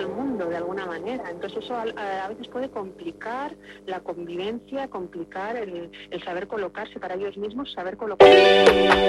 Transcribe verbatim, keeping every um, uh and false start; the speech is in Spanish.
mundo de alguna manera. Entonces eso a, a veces puede complicar la convivencia, complicar el, el saber colocarse para ellos mismos, saber colocarse.